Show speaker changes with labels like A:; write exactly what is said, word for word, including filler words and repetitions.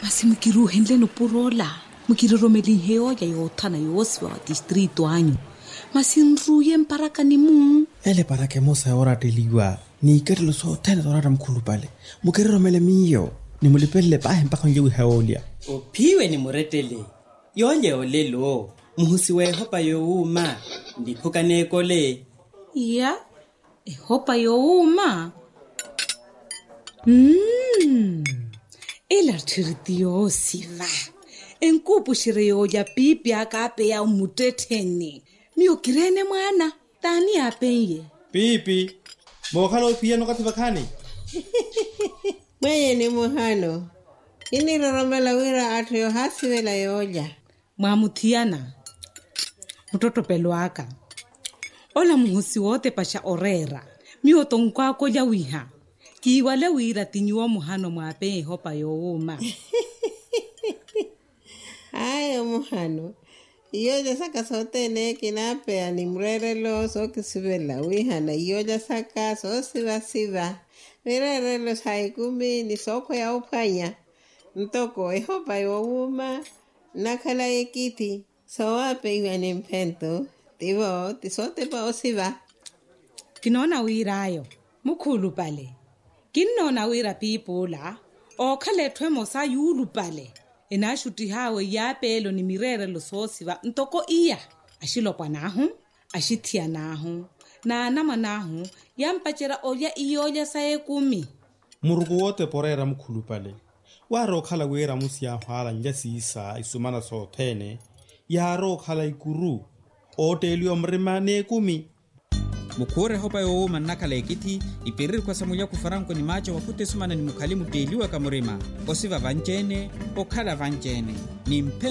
A: Masi mukiru henle no porola. Mukiri romeli heo ya yotana yoswa district wanyu. Masi nruye mparaka ni mu.
B: Ele parake mosa ora deliwa. Ni ikere so tena ora mkhulu pale. Mukiri romele miyo. Ni mulipele pahe mpaka nyewe haolia.
C: Upiwe ni muretele. Yonye olelo. Muhusiwe hopa yo uma. Ndipuka nekole.
A: Ya. E hopa yo uma. Mmm. Ela tiritiyo siva. Enkupu shireyo ya pipi akape ya umuteteni. Miyo kirene mwana. Tani apenye.
B: Pipi. Mohano pia no katibakani.
D: Mwenye ni muhano. Ini roromela wira atu yo hasi wela yoja.
A: Mwamutiana. Mtoto peluaka. Ola muhusi wote pasha orera. Miyo tongkwa koja wiha. Kiwale wira tinyuwa muhano mwape hopa yo uma.
D: Ayo muhano. Iyoja saka sote ne kinape animrere lo so kisibela wiha na iyoja saka so siva siva. Mirere lo saikumi ni soko ya upanya. Ntoko ehopa yo uma. Nakala ekiti. So wape iwa ni mpento. Tivo tisote pa osiva.
A: Kinona wira ayo. Mukulu pale. Kinona wira pipola. O kale twemo sa yulu pale. Ena shuti hawe ya pelo ni mirere lo sosiva. Ntoko iya. Ashilopwa nahu. Ashitia nahu. Na anama nahu. Yampachera oya iyoja sae kumi.
B: Murugu wote porera mkhulu pale. Waro khala wera musia hala njasi isa isumana so tene. Yaro khala ikuru. Otelio mrimane kumi.
E: Mukore hopa yo uma nakala ekiti iperiri kwa samulia kufaranko ni macho wakute sumana ni mukalimu teliwa kamurema. Osiva vanjene, okala vanjene. Ni mpe